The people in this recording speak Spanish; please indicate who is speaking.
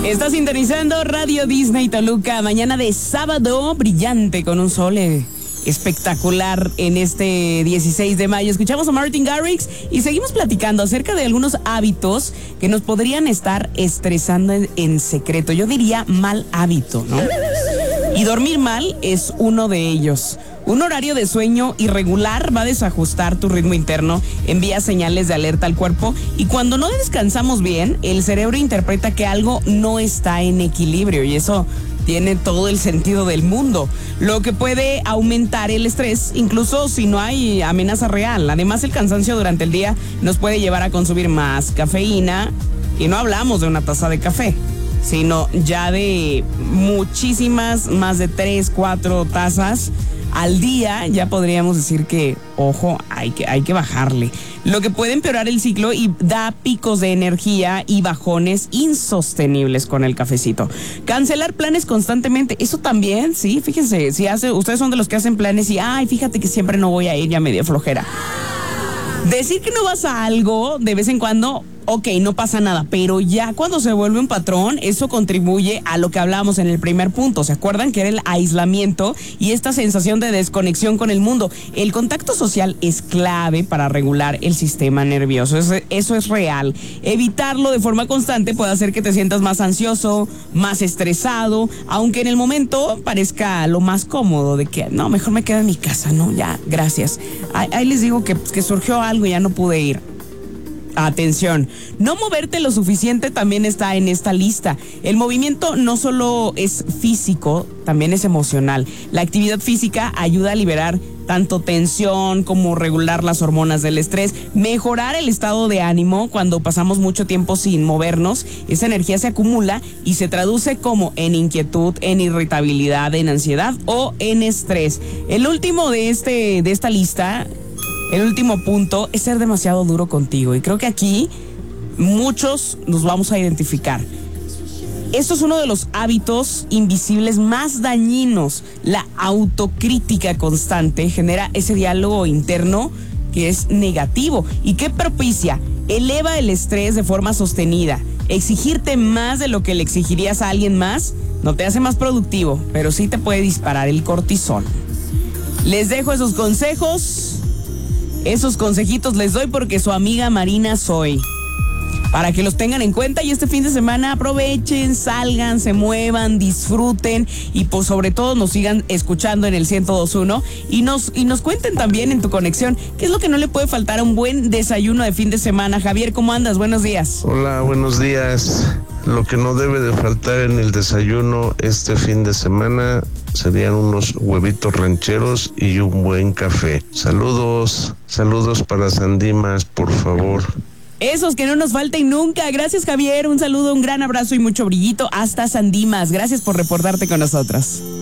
Speaker 1: Está sintonizando Radio Disney Toluca, mañana de sábado brillante con un sol espectacular en este 16 de mayo. Escuchamos a Martin Garrix y seguimos platicando acerca de algunos hábitos que nos podrían estar estresando en secreto. Yo diría mal hábito, ¿no? Y dormir mal es uno de ellos. Un horario de sueño irregular va a desajustar tu ritmo interno, envía señales de alerta al cuerpo y cuando no descansamos bien, el cerebro interpreta que algo no está en equilibrio y eso tiene todo el sentido del mundo, lo que puede aumentar el estrés, incluso si no hay amenaza real. Además, el cansancio durante el día nos puede llevar a consumir más cafeína y no hablamos de una taza de café, sino ya de muchísimas, más de 3, 4 tazas al día. Ya podríamos decir que, ojo, hay que bajarle. Lo que puede empeorar el ciclo y da picos de energía y bajones insostenibles con el cafecito. Cancelar planes constantemente, eso también, sí, fíjense, ustedes son de los que hacen planes y, fíjate que siempre no voy a ir, ya me dio flojera. Decir que no vas a algo de vez en cuando, ok, no pasa nada, pero ya cuando se vuelve un patrón, eso contribuye a lo que hablábamos en el primer punto. ¿Se acuerdan? Que era el aislamiento y esta sensación de desconexión con el mundo. El contacto social es clave para regular el sistema nervioso. Eso es real. Evitarlo de forma constante puede hacer que te sientas más ansioso, más estresado, aunque en el momento parezca lo más cómodo de que, no, mejor me quedo en mi casa, no, ya, gracias. Ahí les digo que surgió algo y ya no pude ir. Atención, no moverte lo suficiente también está en esta lista. El movimiento no solo es físico, también es emocional. La actividad física ayuda a liberar tanto tensión como regular las hormonas del estrés, mejorar el estado de ánimo. Cuando pasamos mucho tiempo sin movernos, esa energía se acumula y se traduce como en inquietud, en irritabilidad, en ansiedad o en estrés. El último de esta lista, el último punto, es ser demasiado duro contigo. Y creo que aquí muchos nos vamos a identificar. Esto es uno de los hábitos invisibles más dañinos. La autocrítica constante genera ese diálogo interno que es negativo y que propicia, eleva el estrés de forma sostenida. Exigirte más de lo que le exigirías a alguien más no te hace más productivo, pero sí te puede disparar el cortisol. Les dejo esos consejos. Esos consejitos les doy porque su amiga Marina soy. Para que los tengan en cuenta y este fin de semana aprovechen, salgan, se muevan, disfruten y pues sobre todo nos sigan escuchando en el 102.1 y nos cuenten también en tu conexión qué es lo que no le puede faltar a un buen desayuno de fin de semana. Javier, ¿cómo andas? Buenos días.
Speaker 2: Hola, buenos días. Lo que no debe de faltar en el desayuno este fin de semana serían unos huevitos rancheros y un buen café. Saludos para Sandimas, por favor.
Speaker 1: Esos que no nos falten nunca. Gracias, Javier. Un saludo, un gran abrazo y mucho brillito hasta Sandimas. Gracias por reportarte con nosotros.